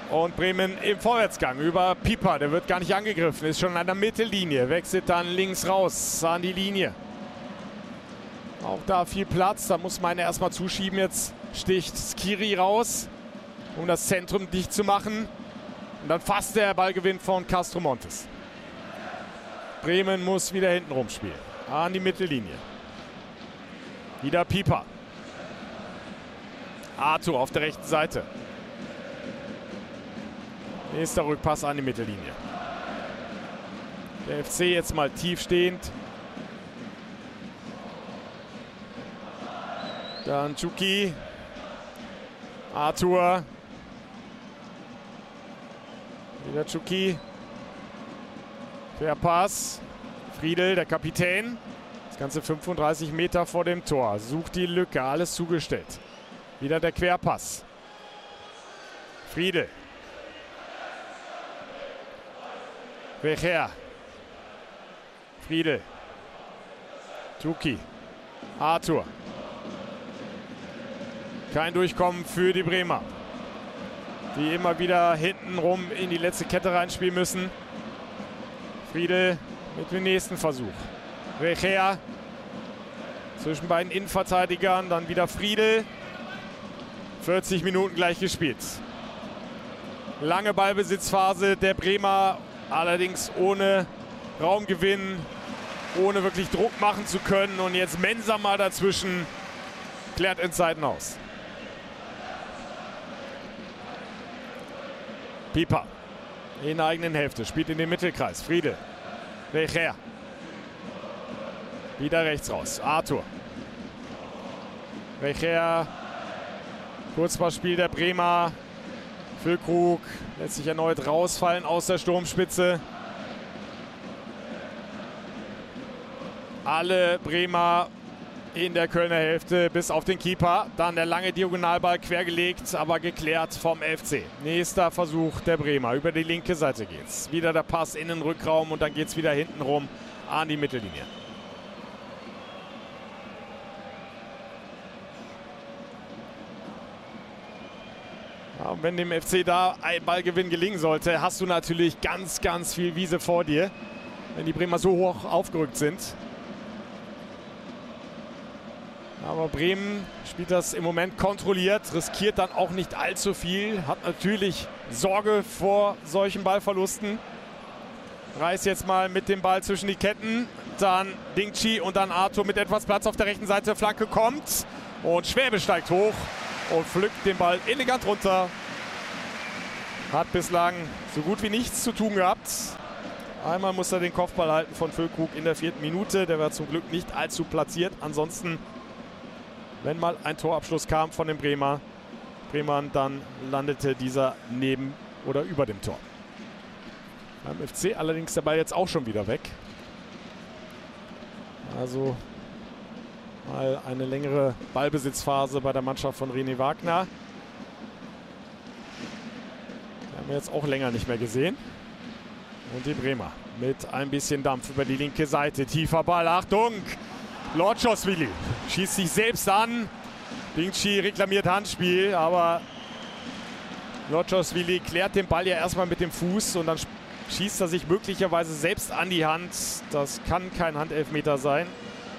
Und Bremen im Vorwärtsgang über Pieper. Der wird gar nicht angegriffen, ist schon an der Mittellinie. Wechselt dann links raus an die Linie. Auch da viel Platz. Da muss man erstmal zuschieben. Jetzt sticht Skiri raus, um das Zentrum dicht zu machen. Und dann fast der Ballgewinn von Castro Montes. Bremen muss wieder hinten rumspielen. An die Mittellinie. Wieder Pieper. Arthur auf der rechten Seite. Nächster Rückpass an die Mittellinie. Der FC jetzt mal tief stehend. Dann Chuki. Arthur. Wieder Chuki. Querpass. Friedel, der Kapitän. Das Ganze 35 Meter vor dem Tor. Sucht die Lücke, alles zugestellt. Wieder der Querpass. Friedel. Recher. Friedel. Tuki. Arthur. Kein Durchkommen für die Bremer, die immer wieder hintenrum in die letzte Kette reinspielen müssen. Friedel mit dem nächsten Versuch. Recher zwischen beiden Innenverteidigern, dann wieder Friedel. 40 Minuten gleich gespielt. Lange Ballbesitzphase der Bremer, allerdings ohne Raumgewinn, ohne wirklich Druck machen zu können. Und jetzt Mensah mal dazwischen, klärt in Zeiten aus. Pieper in der eigenen Hälfte, spielt in den Mittelkreis. Friedel. Recher. Wieder rechts raus. Arthur. Recher. Kurzpassspiel der Bremer. Füllkrug lässt sich erneut rausfallen aus der Sturmspitze. Alle Bremer in der Kölner Hälfte bis auf den Keeper. Dann der lange Diagonalball quergelegt, aber geklärt vom FC. Nächster Versuch der Bremer. Über die linke Seite geht's. Wieder der Pass in den Rückraum und dann geht's wieder hinten rum an die Mittellinie. Ja, und wenn dem FC da ein Ballgewinn gelingen sollte, hast du natürlich ganz, ganz viel Wiese vor dir, wenn die Bremer so hoch aufgerückt sind. Aber Bremen spielt das im Moment kontrolliert, riskiert dann auch nicht allzu viel, hat natürlich Sorge vor solchen Ballverlusten. Reis jetzt mal mit dem Ball zwischen die Ketten, dann Dingchi und dann Arthur mit etwas Platz auf der rechten Seite. Flanke kommt und Schwäbe steigt hoch und pflückt den Ball elegant runter. Hat bislang so gut wie nichts zu tun gehabt. Einmal muss er den Kopfball halten von Füllkrug in der 4. Minute. Der war zum Glück nicht allzu platziert. Ansonsten, wenn mal ein Torabschluss kam von den Bremern, dann landete dieser neben oder über dem Tor. Beim FC allerdings der Ball jetzt auch schon wieder weg. Also mal eine längere Ballbesitzphase bei der Mannschaft von René Wagner. Haben wir jetzt auch länger nicht mehr gesehen. Und die Bremer mit ein bisschen Dampf über die linke Seite. Tiefer Ball, Achtung! Lorczosvili schießt sich selbst an. Dingchi reklamiert Handspiel, aber Lorczosvili klärt den Ball ja erstmal mit dem Fuß und dann schießt er sich möglicherweise selbst an die Hand. Das kann kein Handelfmeter sein.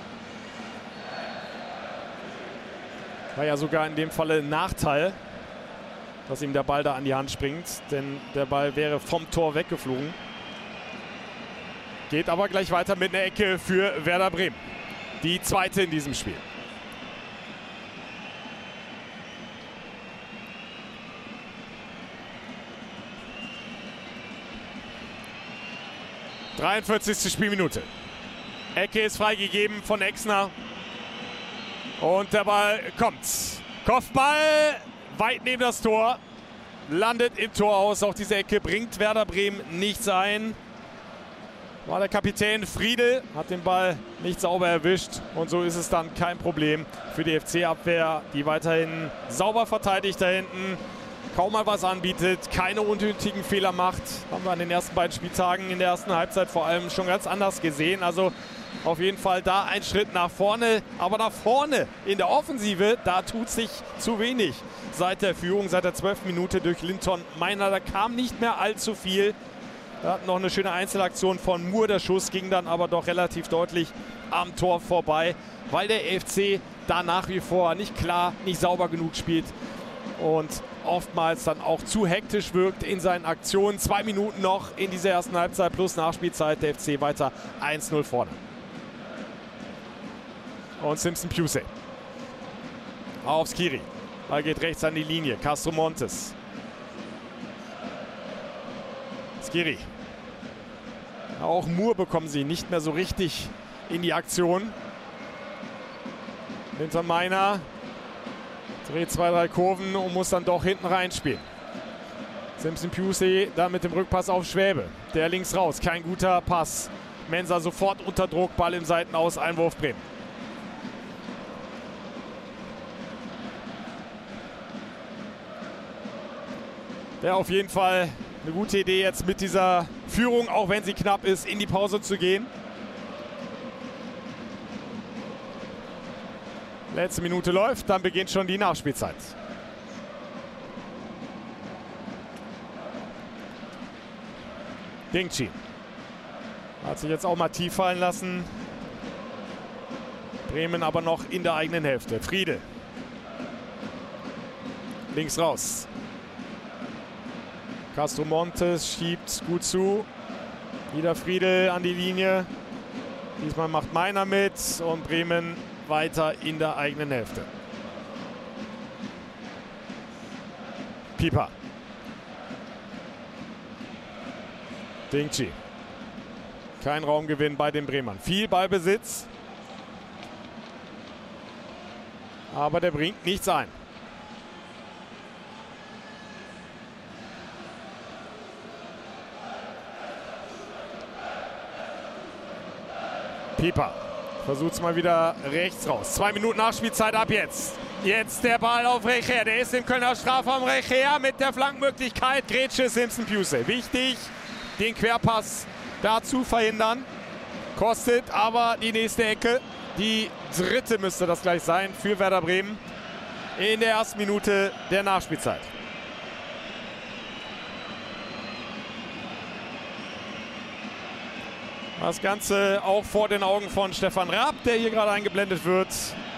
War ja sogar in dem Falle ein Nachteil, dass ihm der Ball da an die Hand springt, denn der Ball wäre vom Tor weggeflogen. Geht aber gleich weiter mit einer Ecke für Werder Bremen. Die zweite in diesem Spiel. ...43. Spielminute. Ecke ist freigegeben von Exner. Und der Ball kommt. Kopfball weit neben das Tor. Landet im Tor aus. Auch diese Ecke bringt Werder Bremen nichts ein. War der Kapitän Friedel, hat den Ball nicht sauber erwischt. Und so ist es dann kein Problem für die FC-Abwehr, die weiterhin sauber verteidigt da hinten. kaum mal was anbietet, keine unnötigen Fehler macht. Haben wir an den ersten beiden Spieltagen in der ersten Halbzeit vor allem schon ganz anders gesehen. Also auf jeden Fall da ein Schritt nach vorne. Aber nach vorne in der Offensive, da tut sich zu wenig. Seit der Führung, seit der 12. Minute durch Linton Meiner, da kam nicht mehr allzu viel. Da hat noch eine schöne Einzelaktion von Moore. Der Schuss ging dann aber doch relativ deutlich am Tor vorbei, weil der FC da nach wie vor nicht klar, nicht sauber genug spielt und oftmals dann auch zu hektisch wirkt in seinen Aktionen. 2 Minuten noch in dieser ersten Halbzeit plus Nachspielzeit. Der FC weiter 1-0 vorne. Und Simpson Pusey auf Skiri. Ball geht rechts an die Linie. Castro Montes. Skiri. Auch Moore bekommen sie nicht mehr so richtig in die Aktion. Hinter Meiner dreht 2-3 Kurven und muss dann doch hinten reinspielen. Simpson Pusey da mit dem Rückpass auf Schwäbe. Der links raus, kein guter Pass. Mensah sofort unter Druck, Ball im Seitenaus, Einwurf Bremen. Wäre auf jeden Fall eine gute Idee jetzt mit dieser Führung, auch wenn sie knapp ist, in die Pause zu gehen. Letzte Minute läuft, dann beginnt schon die Nachspielzeit. Dingchi hat sich jetzt auch mal tief fallen lassen. Bremen aber noch in der eigenen Hälfte. Friedel. Links raus. Castro Montes schiebt gut zu. Wieder Friedel an die Linie. Diesmal macht Meiner mit und Bremen weiter in der eigenen Hälfte. Pieper. Dingchi. Kein Raumgewinn bei den Bremern. Viel Ballbesitz. Aber der bringt nichts ein. Pieper versucht es mal wieder rechts raus. 2 Minuten Nachspielzeit ab jetzt. Jetzt der Ball auf Recher. Der ist im Kölner Strafraum. Recher mit der Flankenmöglichkeit. Grätsche Simpson Pusey. Wichtig, den Querpass dazu verhindern. Kostet aber die nächste Ecke. Die dritte müsste das gleich sein für Werder Bremen in der ersten Minute der Nachspielzeit. Das Ganze auch vor den Augen von Stefan Raab, der hier gerade eingeblendet wird.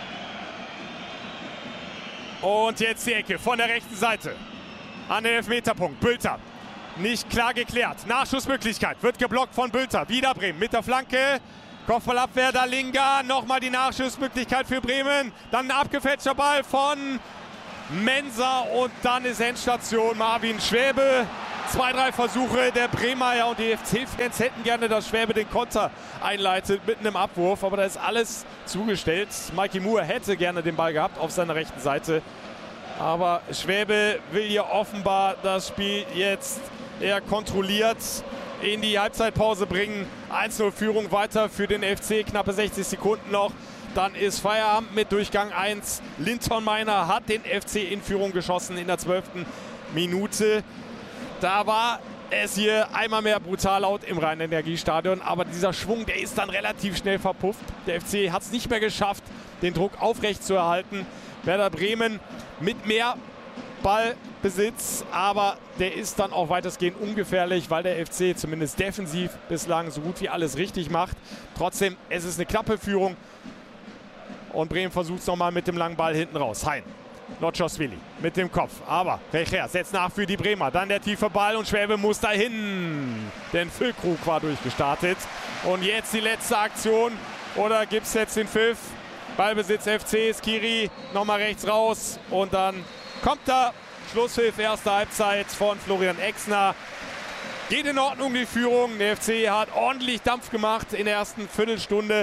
Und jetzt die Ecke von der rechten Seite. An den Elfmeterpunkt. Bülter. Nicht klar geklärt. Nachschussmöglichkeit. Wird geblockt von Bülter. Wieder Bremen mit der Flanke. Kopfballabwehr, Dalinga. Nochmal die Nachschussmöglichkeit für Bremen. Dann ein abgefälschter Ball von Mensah. Und dann ist Endstation Marvin Schwäbe. 2-3 Versuche der Bremer und die FC-Fans hätten gerne, dass Schwäbe den Konter einleitet mit einem Abwurf. Aber da ist alles zugestellt. Mikey Moore hätte gerne den Ball gehabt auf seiner rechten Seite. Aber Schwäbe will hier offenbar das Spiel jetzt eher kontrolliert in die Halbzeitpause bringen. 1-0 Führung weiter für den FC. Knappe 60 Sekunden noch. Dann ist Feierabend mit Durchgang 1. Linton Meiner hat den FC in Führung geschossen in der 12. Minute. Da war es hier einmal mehr brutal laut im Rhein-Energiestadion. Aber dieser Schwung, der ist dann relativ schnell verpufft. Der FC hat es nicht mehr geschafft, den Druck aufrecht zu erhalten. Werder Bremen mit mehr Ballbesitz, aber der ist dann auch weitestgehend ungefährlich, weil der FC zumindest defensiv bislang so gut wie alles richtig macht. Trotzdem, es ist eine knappe Führung und Bremen versucht es nochmal mit dem langen Ball hinten raus. Hein. Notschoswili mit dem Kopf, aber Recher setzt nach für die Bremer. Dann der tiefe Ball und Schwäbe muss dahin, denn Füllkrug war durchgestartet. Und jetzt die letzte Aktion, oder gibt es jetzt den Pfiff? Ballbesitz FC, Skiri nochmal rechts raus und dann kommt da Schlusspfiff, erste Halbzeit von Florian Exner. Geht in Ordnung die Führung, der FC hat ordentlich Dampf gemacht in der ersten Viertelstunde.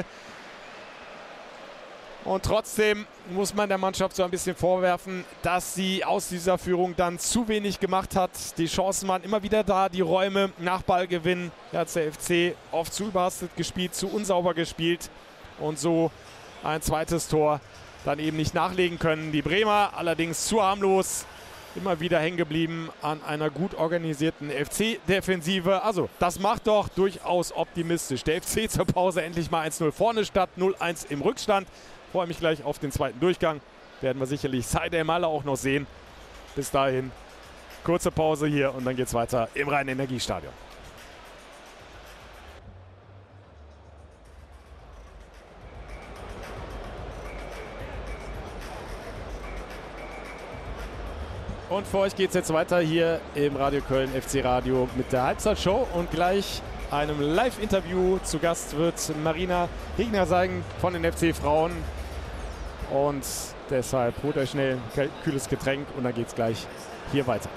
Und trotzdem muss man der Mannschaft so ein bisschen vorwerfen, dass sie aus dieser Führung dann zu wenig gemacht hat. Die Chancen waren immer wieder da, die Räume nach Ballgewinn. Da hat der FC oft zu überhastet gespielt, zu unsauber gespielt und so ein zweites Tor dann eben nicht nachlegen können. Die Bremer allerdings zu harmlos immer wieder hängen geblieben an einer gut organisierten FC-Defensive. Also das macht doch durchaus optimistisch. Der FC zur Pause endlich mal 1-0 vorne statt 0-1 im Rückstand. Freue mich gleich auf den zweiten Durchgang. Werden wir sicherlich Said El-Mala auch noch sehen. Bis dahin kurze Pause hier und dann geht es weiter im Rhein-Energiestadion. Und für euch geht es jetzt weiter hier im Radio Köln FC Radio mit der Halbzeitshow und gleich einem Live-Interview. Zu Gast wird Marina Hegner sein von den FC Frauen. Und deshalb holt euch schnell ein kühles Getränk und dann geht es gleich hier weiter.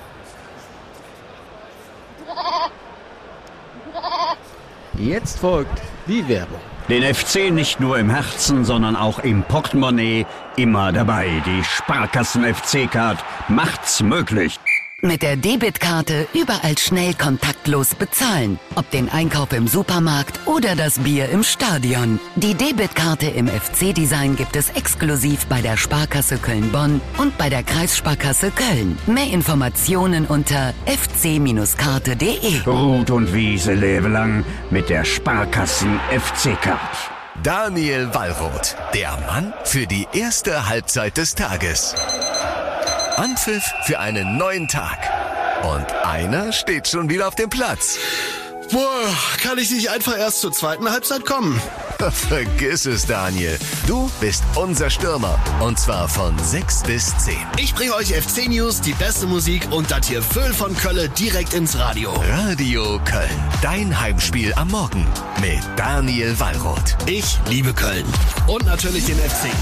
Jetzt folgt die Werbung. Den FC nicht nur im Herzen, sondern auch im Portemonnaie immer dabei. Die Sparkassen FC-Card macht's möglich. Mit der Debitkarte überall schnell kontaktlos bezahlen. Ob den Einkauf im Supermarkt oder das Bier im Stadion. Die Debitkarte im FC-Design gibt es exklusiv bei der Sparkasse Köln-Bonn und bei der Kreissparkasse Köln. Mehr Informationen unter fc-karte.de. Rot und Wiese lebe lang mit der Sparkassen FC-Card. Daniel Wallroth, der Mann für die erste Halbzeit des Tages. Anpfiff für einen neuen Tag. Und einer steht schon wieder auf dem Platz. Boah, kann ich nicht einfach erst zur zweiten Halbzeit kommen? Vergiss es, Daniel. Du bist unser Stürmer. Und zwar von 6 bis 10. Ich bringe euch FC-News, die beste Musik und das hier Füll von Kölle direkt ins Radio. Radio Köln. Dein Heimspiel am Morgen. Mit Daniel Wallroth. Ich liebe Köln. Und natürlich den FC.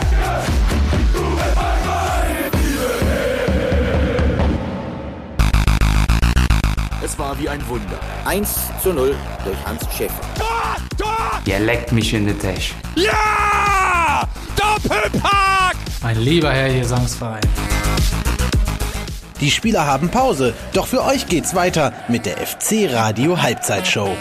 Es war wie ein Wunder. 1:0 durch Hans Schäfer. Tor! Tor! Der leckt mich in die Tasche. Ja! Doppelpack! Mein lieber Herr Gesangsverein. Die Spieler haben Pause, doch für euch geht's weiter mit der FC Radio Halbzeitshow.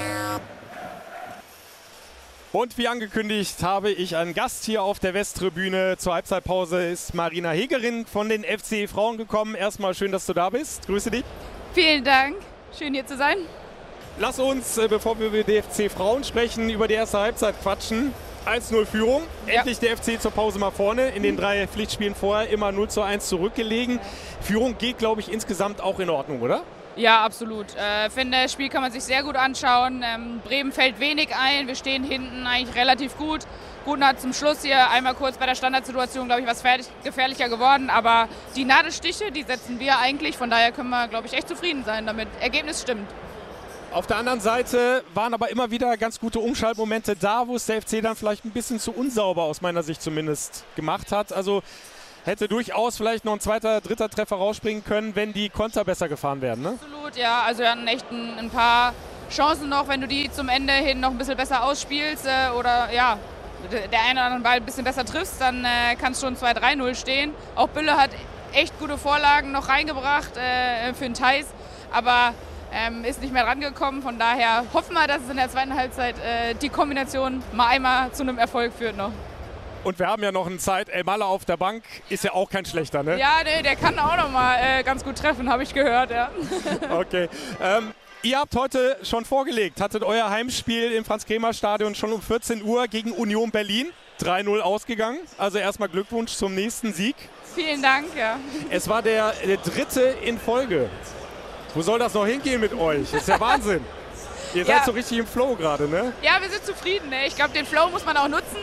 Und wie angekündigt habe ich einen Gast hier auf der Westtribüne. Zur Halbzeitpause ist Marina Hegerin von den FC Frauen gekommen. Erstmal schön, dass du da bist. Grüße dich. Vielen Dank. Schön hier zu sein. Lass uns, bevor wir über die FC Frauen sprechen, über die erste Halbzeit quatschen. 1-0 Führung. Endlich der FC zur Pause mal vorne. In den 3 Pflichtspielen vorher immer 0:1 zurückgelegen. Führung geht, glaube ich, insgesamt auch in Ordnung, oder? Ja, absolut. Finde, das Spiel kann man sich sehr gut anschauen. Bremen fällt wenig ein. Wir stehen hinten eigentlich relativ gut. Guten hat zum Schluss hier einmal kurz bei der Standardsituation, glaube ich, was gefährlicher geworden. Aber die Nadelstiche, die setzen wir eigentlich. Von daher können wir, glaube ich, echt zufrieden sein damit. Ergebnis stimmt. Auf der anderen Seite waren aber immer wieder ganz gute Umschaltmomente da, wo es der FC dann vielleicht ein bisschen zu unsauber, aus meiner Sicht zumindest, gemacht hat. Also hätte durchaus vielleicht noch ein zweiter, dritter Treffer rausspringen können, wenn die Konter besser gefahren werden, ne? Absolut, ja. Also wir hatten echt ein paar Chancen noch, wenn du die zum Ende hin noch ein bisschen besser ausspielst oder ja, der eine oder andere Ball ein bisschen besser triffst, dann kann es schon 2-3-0 stehen. Auch Bülle hat echt gute Vorlagen noch reingebracht für den Theis, aber ist nicht mehr rangekommen. Von daher hoffen wir, dass es in der zweiten Halbzeit die Kombination mal einmal zu einem Erfolg führt noch. Und wir haben ja noch einen Said El-Mala auf der Bank, ist ja auch kein schlechter, ne? Ja, nee, der kann auch noch mal ganz gut treffen, habe ich gehört, ja. Okay. Ihr habt heute schon vorgelegt, hattet euer Heimspiel im Franz-Kremer-Stadion schon um 14 Uhr gegen Union Berlin. 3-0 ausgegangen. Also erstmal Glückwunsch zum nächsten Sieg. Vielen Dank, ja. Es war der 3. in Folge. Wo soll das noch hingehen mit euch? Das ist ja Wahnsinn. Ihr seid so richtig im Flow gerade, ne? Ja, wir sind zufrieden. Ne? Ich glaube, den Flow muss man auch nutzen.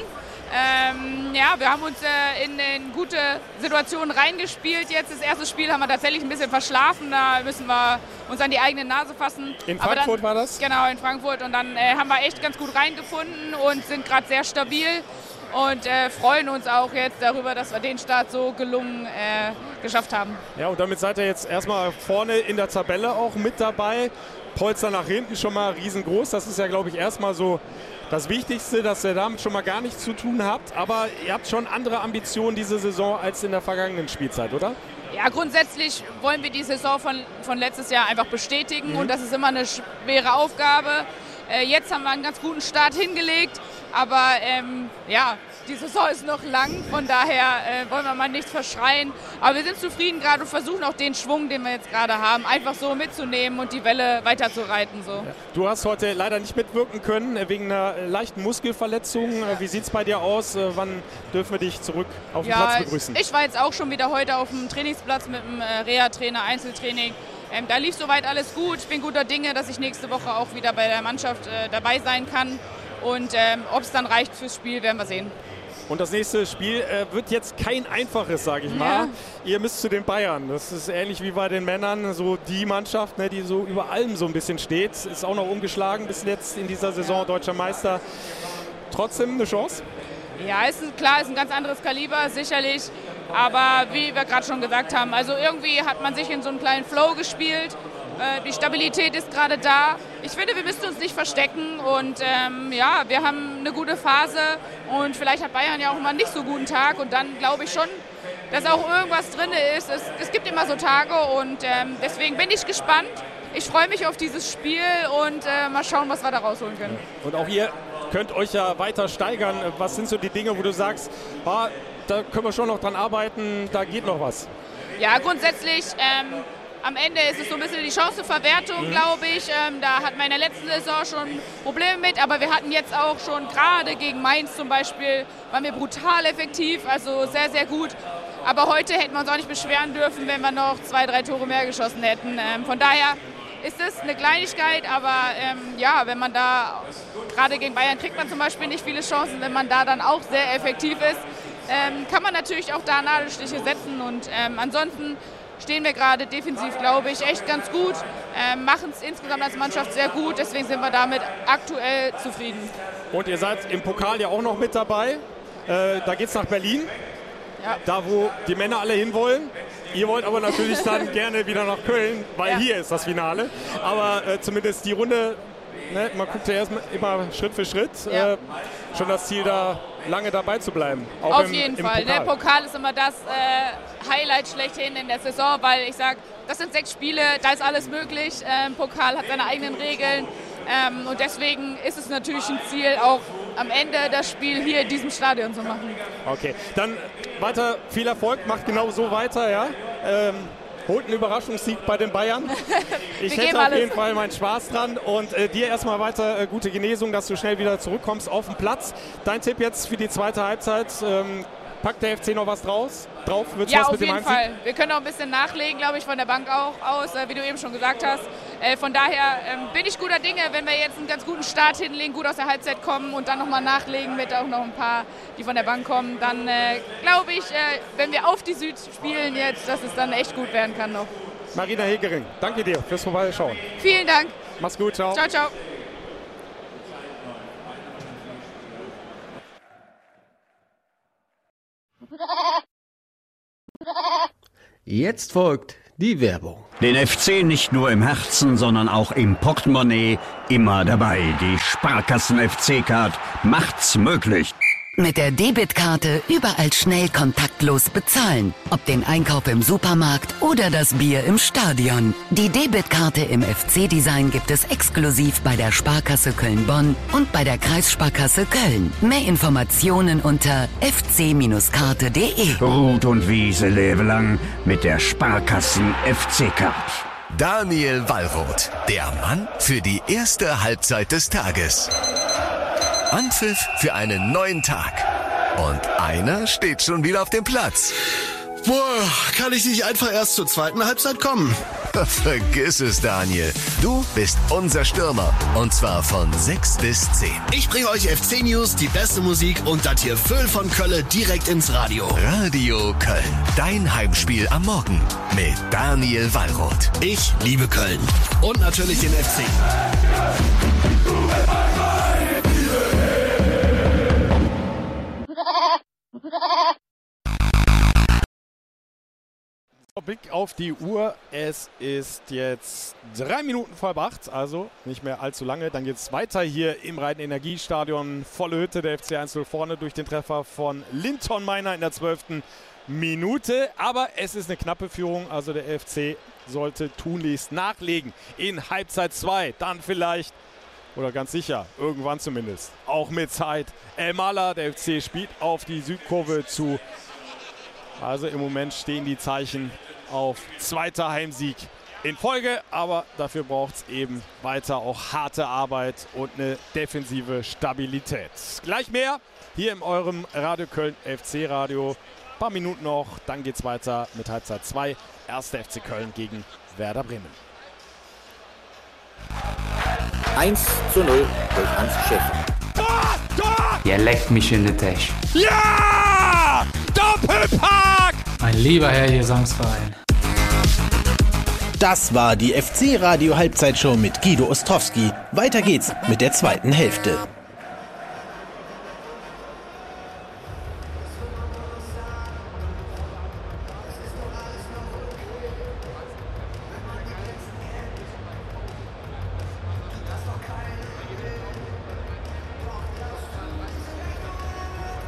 Ja, wir haben uns in gute Situationen reingespielt. Jetzt das erste Spiel haben wir tatsächlich ein bisschen verschlafen. Da müssen wir uns an die eigene Nase fassen. In Frankfurt war das? Genau, in Frankfurt. Und dann haben wir echt ganz gut reingefunden und sind gerade sehr stabil. Und freuen uns auch jetzt darüber, dass wir den Start so gelungen geschafft haben. Ja, und damit seid ihr jetzt erstmal vorne in der Tabelle auch mit dabei. Polster nach hinten schon mal riesengroß. Das ist ja, glaube ich, erstmal so das Wichtigste, dass ihr damit schon mal gar nichts zu tun habt. Aber ihr habt schon andere Ambitionen diese Saison als in der vergangenen Spielzeit, oder? Ja, grundsätzlich wollen wir die Saison von letztes Jahr einfach bestätigen. Und das ist immer eine schwere Aufgabe. Jetzt haben wir einen ganz guten Start hingelegt. Aber ja, die Saison ist noch lang, von daher wollen wir mal nichts verschreien. Aber wir sind zufrieden gerade und versuchen auch den Schwung, den wir jetzt gerade haben, einfach so mitzunehmen und die Welle weiterzureiten. So. Du hast heute leider nicht mitwirken können, wegen einer leichten Muskelverletzung. Wie sieht es bei dir aus? Wann dürfen wir dich zurück auf den Platz begrüßen? Ich war jetzt auch schon wieder heute auf dem Trainingsplatz mit dem Reha-Trainer, Einzeltraining. Da lief soweit alles gut. Ich bin guter Dinge, dass ich nächste Woche auch wieder bei der Mannschaft dabei sein kann. Und ob es dann reicht fürs Spiel, werden wir sehen. Und das nächste Spiel wird jetzt kein einfaches, sage ich mal. Ihr müsst zu den Bayern. Das ist ähnlich wie bei den Männern, so die Mannschaft, ne, die so über allem so ein bisschen steht. Ist auch noch ungeschlagen bis jetzt in dieser Saison, deutscher Meister. Trotzdem eine Chance? Ja, ist ein ganz anderes Kaliber, sicherlich. Aber wie wir gerade schon gesagt haben, also irgendwie hat man sich in so einen kleinen Flow gespielt. Die Stabilität ist gerade da. Ich finde, wir müssen uns nicht verstecken und wir haben eine gute Phase und vielleicht hat Bayern ja auch mal nicht so guten Tag und dann glaube ich schon, dass auch irgendwas drin ist. Es gibt immer so Tage und deswegen bin ich gespannt. Ich freue mich auf dieses Spiel und mal schauen, was wir da rausholen können. Und auch ihr könnt euch ja weiter steigern. Was sind so die Dinge, wo du sagst, da können wir schon noch dran arbeiten, da geht noch was? Ja, grundsätzlich am Ende ist es so ein bisschen die Chancenverwertung, glaube ich. Da hatten wir in der letzten Saison schon Probleme mit, aber wir hatten jetzt auch schon gerade gegen Mainz zum Beispiel, waren wir brutal effektiv, also sehr, sehr gut. Aber heute hätten wir uns auch nicht beschweren dürfen, wenn wir noch 2, 3 Tore mehr geschossen hätten. Von daher ist es eine Kleinigkeit, aber wenn man da, gerade gegen Bayern kriegt man zum Beispiel nicht viele Chancen, wenn man da dann auch sehr effektiv ist, kann man natürlich auch da Nadelstiche setzen und ansonsten stehen wir gerade defensiv, glaube ich, echt ganz gut, machen es insgesamt als Mannschaft sehr gut, deswegen sind wir damit aktuell zufrieden. Und ihr seid im Pokal ja auch noch mit dabei, da geht es nach Berlin, da wo die Männer alle hinwollen. Ihr wollt aber natürlich dann gerne wieder nach Köln, weil hier ist das Finale, aber zumindest die Runde, ne, man guckt ja erst immer Schritt für Schritt, schon das Ziel, da lange dabei zu bleiben. Auch auf jeden Fall. Der Pokal ist immer das Highlight schlechthin in der Saison, weil ich sage, das sind 6 Spiele, da ist alles möglich. Pokal hat seine eigenen Regeln und deswegen ist es natürlich ein Ziel, auch am Ende das Spiel hier in diesem Stadion zu machen. Okay, dann weiter viel Erfolg, macht genau so weiter, ja. Holt einen Überraschungssieg bei den Bayern. Ich hätte auf jeden Fall meinen Spaß dran und dir erstmal weiter gute Genesung, dass du schnell wieder zurückkommst auf den Platz. Dein Tipp jetzt für die zweite Halbzeit, packt der FC noch was drauf? Wird's was auf mit dem jeden Fall. Wir können auch ein bisschen nachlegen, glaube ich, von der Bank auch aus, wie du eben schon gesagt hast. Von daher bin ich guter Dinge, wenn wir jetzt einen ganz guten Start hinlegen, gut aus der Halbzeit kommen und dann nochmal nachlegen mit auch noch ein paar, die von der Bank kommen, dann glaube ich, wenn wir auf die Süd spielen jetzt, dass es dann echt gut werden kann noch. Marina Hegering, danke dir fürs Vorbeischauen. Vielen Dank. Mach's gut, ciao. Ciao, ciao. Jetzt folgt die Werbung. Den FC nicht nur im Herzen, sondern auch im Portemonnaie immer dabei. Die Sparkassen FC-Card macht's möglich. Mit der Debitkarte überall schnell kontaktlos bezahlen. Ob den Einkauf im Supermarkt oder das Bier im Stadion. Die Debitkarte im FC-Design gibt es exklusiv bei der Sparkasse Köln-Bonn und bei der Kreissparkasse Köln. Mehr Informationen unter fc-karte.de. Rot und Wiese lebe lang mit der Sparkassen FC-Card. Daniel Wallroth, der Mann für die erste Halbzeit des Tages. Anpfiff für einen neuen Tag. Und einer steht schon wieder auf dem Platz. Boah, kann ich nicht einfach erst zur zweiten Halbzeit kommen? Vergiss es, Daniel. Du bist unser Stürmer. Und zwar von 6 bis 10. Ich bringe euch FC-News, die beste Musik und das hier Füll von Kölle direkt ins Radio. Radio Köln. Dein Heimspiel am Morgen. Mit Daniel Wallroth. Ich liebe Köln. Und natürlich den FC. Blick auf die Uhr. Es ist jetzt 3 Minuten vor 8, also nicht mehr allzu lange. Dann geht es weiter hier im Rhein-Energiestadion. Volle Hütte, der FC 1-0 vorne durch den Treffer von Linton Meiner in der 12. Minute. Aber es ist eine knappe Führung, also der FC sollte tunlichst nachlegen in Halbzeit 2. Dann vielleicht Oder ganz sicher, irgendwann zumindest. Auch mit Zeit. Elmalah, der FC spielt auf die Südkurve zu. Also im Moment stehen die Zeichen auf zweiter Heimsieg in Folge. Aber dafür braucht es eben weiter auch harte Arbeit und eine defensive Stabilität. Gleich mehr hier in eurem Radio Köln FC Radio. Ein paar Minuten noch, dann geht's weiter mit Halbzeit 2. 1. FC Köln gegen Werder Bremen. 1:0 durch Hans Schäfer. Tor! Ihr leckt mich in den Teich. Ja! Doppelpack! Mein lieber Herr Gesangsverein. Das war die FC Radio Halbzeitshow mit Guido Ostrowski. Weiter geht's mit der zweiten Hälfte.